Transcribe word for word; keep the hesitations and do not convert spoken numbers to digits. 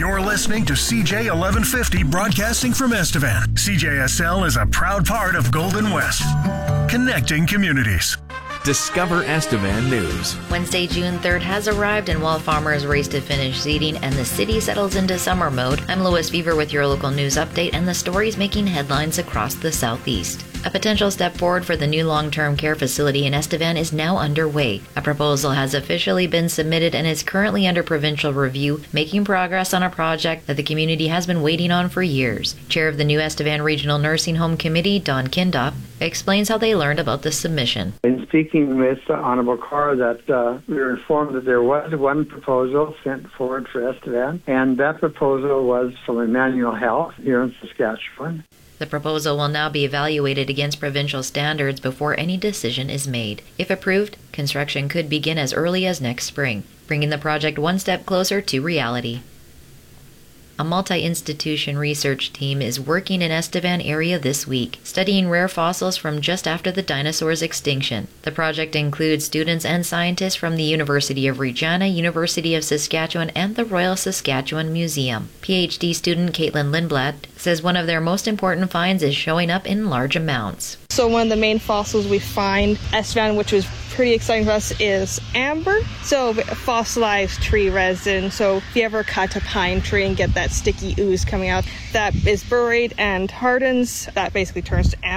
You're listening to C J eleven fifty broadcasting from Estevan. C J S L is a proud part of Golden West, connecting communities. Discover Estevan News. Wednesday, June third has arrived, and while farmers race to finish seeding and the city settles into summer mode, I'm Lois Fever with your local news update and the stories making headlines across the southeast. A potential step forward for the new long-term care facility in Estevan is now underway. A proposal has officially been submitted and is currently under provincial review, making progress on a project that the community has been waiting on for years. Chair of the new Estevan Regional Nursing Home Committee, Don Kindop, explains how they learned about the submission. In speaking with uh, Honorable Carr, that uh, we were informed that there was one proposal sent forward for Estevan, and that proposal was from Emmanuel Health here in Saskatchewan. The proposal will now be evaluated against provincial standards before any decision is made. If approved, construction could begin as early as next spring, bringing the project one step closer to reality. A multi-institution research team is working in Estevan area this week, studying rare fossils from just after the dinosaurs' extinction. The project includes students and scientists from the University of Regina, University of Saskatchewan, and the Royal Saskatchewan Museum. PhD student Caitlin Lindblad says one of their most important finds is showing up in large amounts. So one of the main fossils we find Estevan, which was pretty exciting for us, is amber. So fossilized tree resin. So if you ever cut a pine tree and get that sticky ooze coming out, that is buried and hardens. That basically turns to amber.